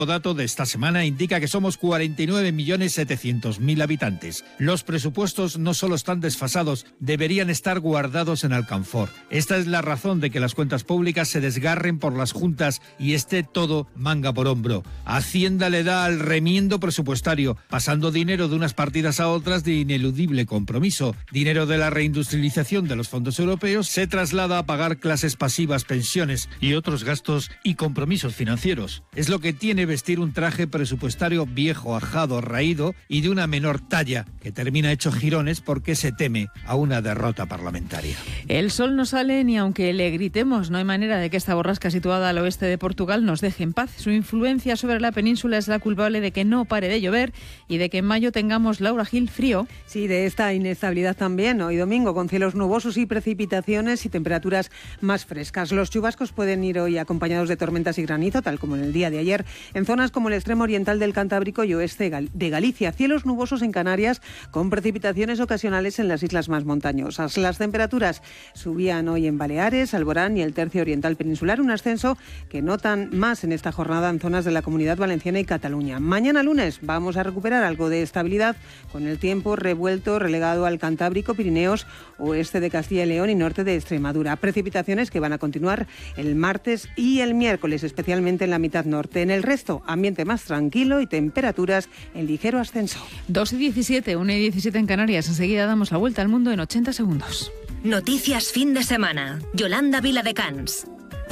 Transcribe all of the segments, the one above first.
dato de esta semana indica que somos 49.700.000 habitantes. Los presupuestos no solo están desfasados, deberían estar guardados en alcanfor. Esta es la razón de que las cuentas públicas se desgarren por las juntas y esté todo manga por hombro. Hacienda le da al remiendo presupuestario, pasando dinero de unas partidas a otras de ineludible compromiso. Dinero de la reindustrialización de los fondos europeos se traslada a pagar clases pasivas, pensiones y otros gastos y compromisos financieros. Es lo que tiene vestir un traje presupuestario viejo, ajado, raído y de una menor talla, que termina hecho jirones porque se teme a una derrota parlamentaria. El sol no sale ni aunque le gritemos. No hay manera de que esta borrasca situada al oeste de Portugal nos deje en paz. Su influencia sobre la península es la culpable de que no pare de llover y de que en mayo tengamos, Laura Gil, frío. Sí, de esta inestabilidad también hoy domingo, con cielos nubosos y precipitaciones y temperaturas más frescas. Los chubascos pueden ir hoy acompañados de tormentas y granizo, tal como en el día de ayer, en zonas como el extremo oriental del Cantábrico y oeste de Galicia. Cielos nubosos en Canarias, con precipitaciones ocasionales en las islas más montañosas. Las temperaturas subían hoy en Baleares, Alborán y el tercio oriental peninsular, un ascenso que notan más en esta jornada en zonas de la Comunidad Valenciana y Cataluña. Mañana lunes vamos a recuperar algo de estabilidad con el tiempo revuelto, relegado al Cantábrico, Pirineos, oeste de Castilla y León y norte de Extremadura. Precipitaciones que van a continuar el martes y el miércoles, especialmente en la mitad norte. En el resto, ambiente más tranquilo y temperaturas en ligero ascenso. 2:17, 1:17 en Canarias. Enseguida damos la vuelta al mundo en 80 segundos. Noticias fin de semana. Yolanda Viladecans.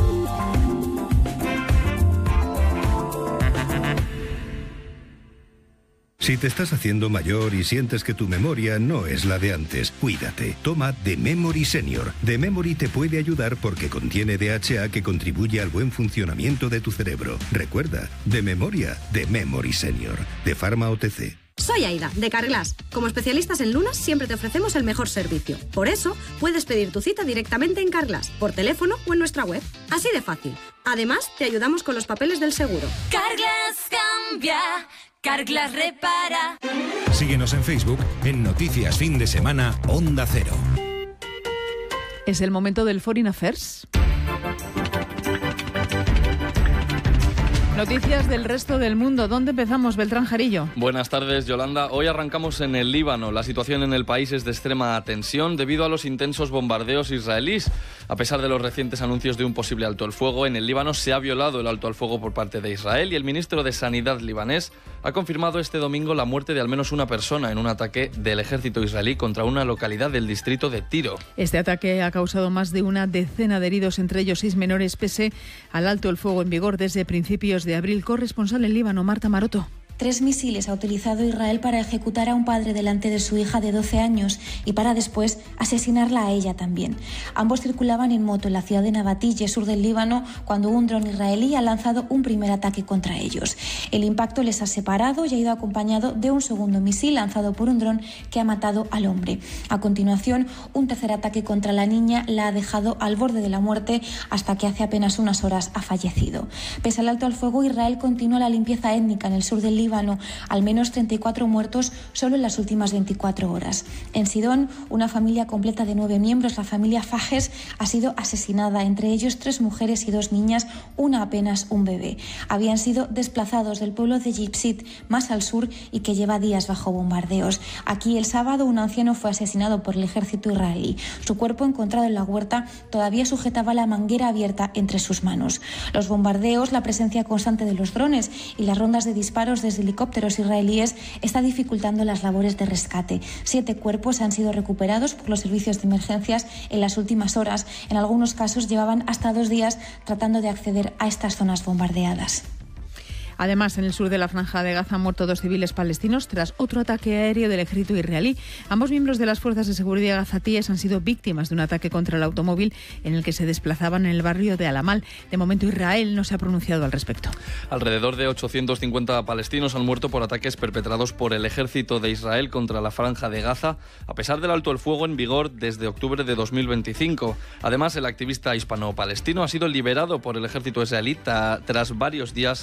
Si te estás haciendo mayor y sientes que tu memoria no es la de antes, cuídate. Toma The Memory Senior. The Memory te puede ayudar porque contiene DHA que contribuye al buen funcionamiento de tu cerebro. Recuerda, de memoria, The Memory Senior, de Pharma OTC. Soy Aida, de Carglass. Como especialistas en lunas siempre te ofrecemos el mejor servicio. Por eso, puedes pedir tu cita directamente en Carglass, por teléfono o en nuestra web. Así de fácil. Además, te ayudamos con los papeles del seguro. Carglass cambia, Carglass repara. Síguenos en Facebook en Noticias Fin de Semana Onda Cero. Es el momento del Foreign Affairs. Noticias del resto del mundo. ¿Dónde empezamos, Beltrán Jarillo? Buenas tardes, Yolanda. Hoy arrancamos en el Líbano. La situación en el país es de extrema tensión debido a los intensos bombardeos israelíes. A pesar de los recientes anuncios de un posible alto al fuego, en el Líbano se ha violado el alto al fuego por parte de Israel y el ministro de Sanidad libanés ha confirmado este domingo la muerte de al menos una persona en un ataque del ejército israelí contra una localidad del distrito de Tiro. Este ataque ha causado más de una decena de heridos, entre ellos 6 menores, pese al alto el fuego en vigor desde principios de abril. Corresponsal en Líbano, Marta Maroto. 3 misiles ha utilizado Israel para ejecutar a un padre delante de su hija de 12 años y para después asesinarla a ella también. Ambos circulaban en moto en la ciudad de Nabatille, sur del Líbano, cuando un dron israelí ha lanzado un primer ataque contra ellos. El impacto les ha separado y ha ido acompañado de un segundo misil lanzado por un dron que ha matado al hombre. A continuación, un tercer ataque contra la niña la ha dejado al borde de la muerte hasta que hace apenas unas horas ha fallecido. Pese al alto al fuego, Israel continúa la limpieza étnica en el sur del Líbano. Al menos 34 muertos solo en las últimas 24 horas. En Sidón, una familia completa de 9 miembros, la familia Fajes, ha sido asesinada, entre ellos 3 mujeres y 2 niñas, una apenas un bebé. Habían sido desplazados del pueblo de Gypsit, más al sur, y que lleva días bajo bombardeos. Aquí el sábado un anciano fue asesinado por el ejército israelí. Su cuerpo, encontrado en la huerta, todavía sujetaba la manguera abierta entre sus manos. Los bombardeos, la presencia constante de los drones y las rondas de disparos desde helicópteros israelíes está dificultando las labores de rescate. 7 cuerpos han sido recuperados por los servicios de emergencias en las últimas horas. En algunos casos llevaban hasta 2 días tratando de acceder a estas zonas bombardeadas. Además, en el sur de la Franja de Gaza han muerto 2 civiles palestinos tras otro ataque aéreo del ejército israelí. Ambos miembros de las fuerzas de seguridad gazatíes han sido víctimas de un ataque contra el automóvil en el que se desplazaban en el barrio de Al-Amal. De momento, Israel no se ha pronunciado al respecto. Alrededor de 850 palestinos han muerto por ataques perpetrados por el ejército de Israel contra la Franja de Gaza, a pesar del alto el fuego en vigor desde octubre de 2025. Además, el activista hispano-palestino ha sido liberado por el ejército israelí tras varios días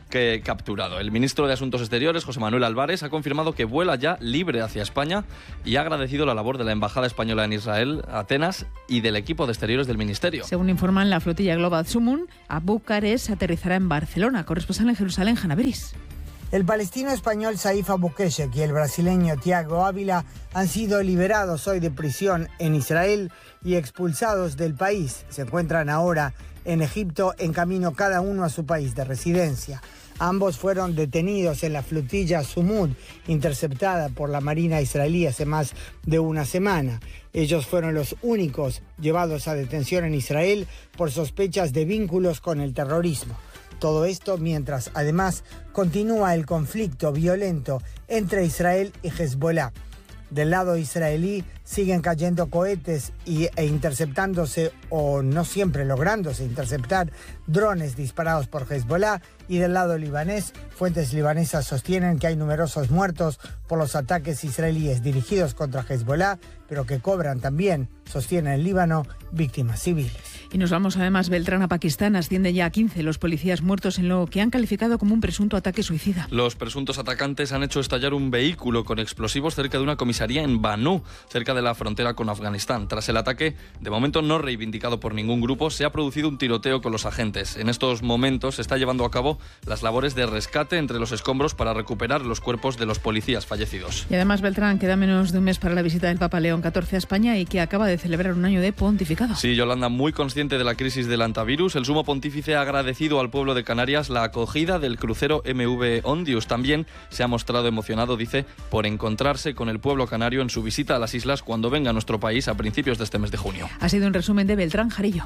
capturado. El ministro de Asuntos Exteriores, José Manuel Álvarez, ha confirmado que vuela ya libre hacia España y ha agradecido la labor de la Embajada Española en Israel, Atenas, y del equipo de exteriores del ministerio. Según informan la flotilla Global Sumun, a Bucarest aterrizará en Barcelona. Corresponsal en Jerusalén, Hanna Beris. El palestino español Saif Abukeshek y el brasileño Thiago Ávila han sido liberados hoy de prisión en Israel y expulsados del país. Se encuentran ahora en Egipto en camino cada uno a su país de residencia. Ambos fueron detenidos en la flotilla Sumud, interceptada por la Marina israelí hace más de una semana. Ellos fueron los únicos llevados a detención en Israel por sospechas de vínculos con el terrorismo. Todo esto mientras, además, continúa el conflicto violento entre Israel y Hezbollah. Del lado israelí siguen cayendo cohetes e interceptándose, o no siempre lográndose interceptar, drones disparados por Hezbollah. Y del lado libanés, fuentes libanesas sostienen que hay numerosos muertos por los ataques israelíes dirigidos contra Hezbollah, pero que cobran también, sostiene el Líbano, víctimas civiles. Y nos vamos además, Beltrán, a Pakistán. Asciende ya a 15 los policías muertos en lo que han calificado como un presunto ataque suicida. Los presuntos atacantes han hecho estallar un vehículo con explosivos cerca de una comisaría en Banú, cerca de la frontera con Afganistán. Tras el ataque, de momento no reivindicado por ningún grupo, se ha producido un tiroteo con los agentes. En estos momentos se está llevando a cabo las labores de rescate entre los escombros para recuperar los cuerpos de los policías fallecidos. Y además, Beltrán, queda menos de un mes para la visita del Papa León XIV a España y que acaba de celebrar un año de pontificado. Sí, Yolanda, muy consciente de la crisis del antivirus, el sumo pontífice ha agradecido al pueblo de Canarias la acogida del crucero MV Ondius. También se ha mostrado emocionado, dice, por encontrarse con el pueblo canario en su visita a las islas cuando venga a nuestro país a principios de este mes de junio. Ha sido un resumen de Beltrán Jarillo.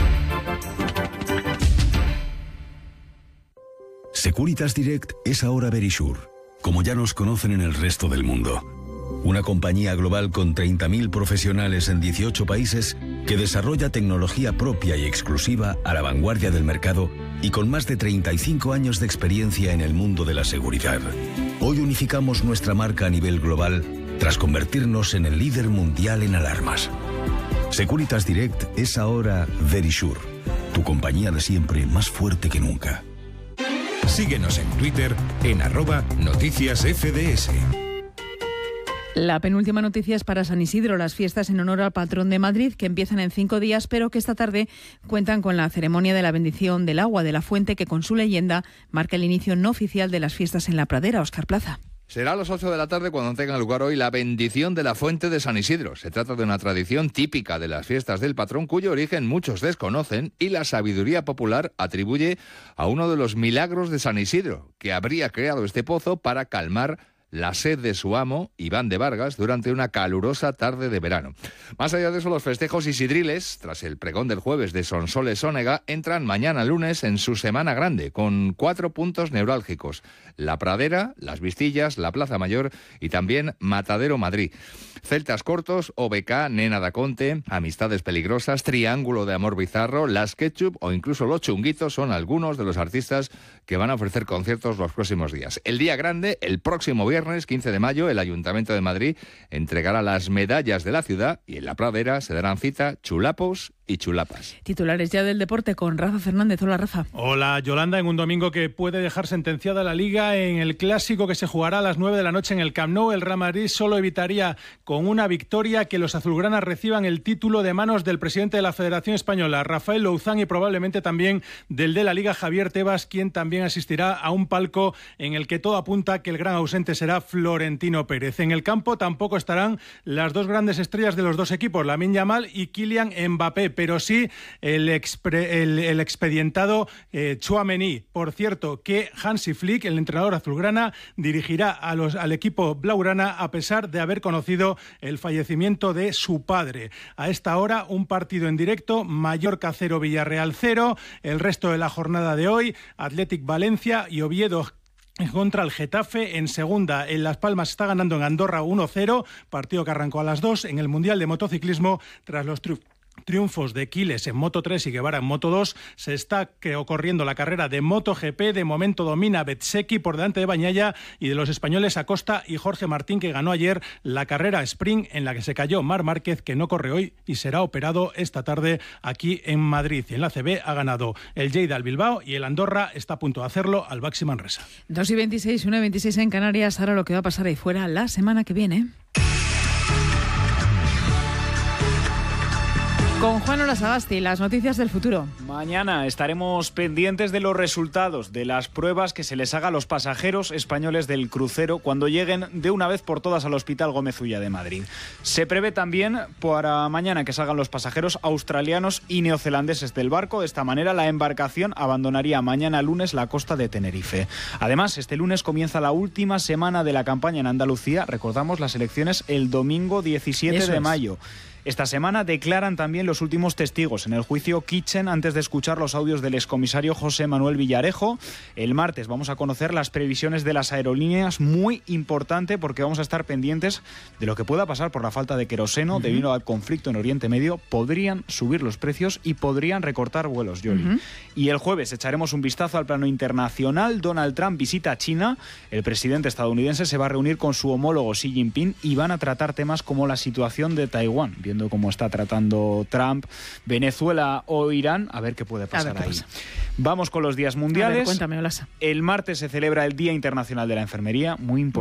Securitas Direct es ahora Verisure, como ya nos conocen en el resto del mundo. Una compañía global con 30.000 profesionales en 18 países que desarrolla tecnología propia y exclusiva a la vanguardia del mercado y con más de 35 años de experiencia en el mundo de la seguridad. Hoy unificamos nuestra marca a nivel global tras convertirnos en el líder mundial en alarmas. Securitas Direct es ahora Verisure, tu compañía de siempre más fuerte que nunca. Síguenos en Twitter en @noticiasfds. La penúltima noticia es para San Isidro, las fiestas en honor al patrón de Madrid, que empiezan en 5 días, pero que esta tarde cuentan con la ceremonia de la bendición del agua de la fuente, que con su leyenda marca el inicio no oficial de las fiestas en la Pradera. Óscar Plaza. Será a las 8 de la tarde cuando tenga lugar hoy la bendición de la fuente de San Isidro. Se trata de una tradición típica de las fiestas del patrón, cuyo origen muchos desconocen y la sabiduría popular atribuye a uno de los milagros de San Isidro, que habría creado este pozo para calmar la sed de su amo, Iván de Vargas, durante una calurosa tarde de verano. Más allá de eso, los festejos isidriles, tras el pregón del jueves de Sonsoles Onega, entran mañana lunes en su semana grande, con 4 puntos neurálgicos: La Pradera, Las Vistillas, la Plaza Mayor y también Matadero Madrid. Celtas Cortos, OBK, Nena da Conte, Amistades Peligrosas, Triángulo de Amor Bizarro, Las Ketchup o incluso Los Chunguitos son algunos de los artistas que van a ofrecer conciertos los próximos días. El día grande, el próximo viernes 15 de mayo, el Ayuntamiento de Madrid entregará las medallas de la ciudad y en la Pradera se darán cita chulapos y chulapas. Titulares ya del deporte con Rafa Fernández. Hola, Rafa. Hola, Yolanda. En un domingo que puede dejar sentenciada la Liga, en el clásico que se jugará a las 9 de la noche en el Camp Nou, el Real Madrid solo evitaría con una victoria que los azulgranas reciban el título de manos del presidente de la Federación Española, Rafael Louzán, y probablemente también del de la Liga, Javier Tebas, quien también asistirá a un palco en el que todo apunta que el gran ausente será Florentino Pérez. En el campo tampoco estarán las dos grandes estrellas de los dos equipos, Lamine Yamal y Kylian Mbappé, pero sí el expedientado Tchouaméni. Por cierto, que Hansi Flick, el entrenador azulgrana, dirigirá al equipo blaugrana a pesar de haber conocido el fallecimiento de su padre. A esta hora, un partido en directo: Mallorca 0, Villarreal 0. El resto de la jornada de hoy: Athletic Valencia y Oviedo contra el Getafe. En segunda, en Las Palmas está ganando en Andorra 1-0, partido que arrancó a las 2 en el Mundial de Motociclismo tras los triunfos de Quiles en Moto 3 y Guevara en Moto 2. Se está ocurriendo la carrera de MotoGP. De momento domina Bezzecchi por delante de Bagnaia y de los españoles Acosta y Jorge Martín, que ganó ayer la carrera sprint en la que se cayó Marc Márquez, que no corre hoy y será operado esta tarde aquí en Madrid. Y en la ACB ha ganado el Lleida al Bilbao y el Andorra está a punto de hacerlo al Baxi Manresa. 2:26, 1:26 en Canarias. Ahora lo que va a pasar ahí fuera la semana que viene. Con Juan Olasagasti, las noticias del futuro. Mañana estaremos pendientes de los resultados de las pruebas que se les haga a los pasajeros españoles del crucero cuando lleguen de una vez por todas al Hospital Gómez Ulla de Madrid. Se prevé también para mañana que salgan los pasajeros australianos y neozelandeses del barco. De esta manera, la embarcación abandonaría mañana lunes la costa de Tenerife. Además, este lunes comienza la última semana de la campaña en Andalucía. Recordamos las elecciones el domingo 17 de mayo. Esta semana declaran también los últimos testigos en el juicio Kitchen antes de escuchar los audios del excomisario José Manuel Villarejo. El martes vamos a conocer las previsiones de las aerolíneas, muy importante porque vamos a estar pendientes de lo que pueda pasar por la falta de queroseno debido al conflicto en Oriente Medio. Podrían subir los precios y podrían recortar vuelos, Yoli. Y el jueves echaremos un vistazo al plano internacional. Donald Trump visita a China. El presidente estadounidense se va a reunir con su homólogo Xi Jinping y van a tratar temas como la situación de Taiwán, viendo cómo está tratando Trump, Venezuela o Irán, a ver qué puede pasar ahí. Vamos con los días mundiales. A ver, cuéntame, Olasa. El martes se celebra el Día Internacional de la Enfermería, muy importante.